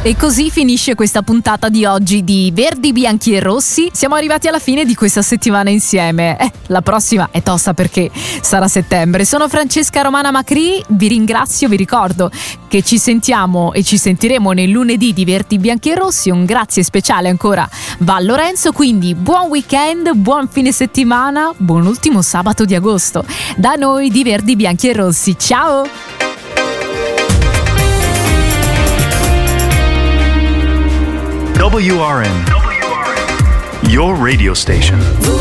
E così finisce questa puntata di oggi di Verdi, Bianchi e Rossi. Siamo arrivati alla fine di questa settimana insieme. La prossima è tosta perché sarà settembre. Sono Francesca Romana Macri, vi ringrazio, vi ricordo che ci sentiamo e ci sentiremo nel lunedì di Verdi, Bianchi e Rossi. Un grazie speciale ancora va a Lorenzo, quindi buon weekend, buon fine settimana, buon ultimo sabato di agosto. Da noi di Verdi, Bianchi e Rossi. Ciao! WRN, your radio station.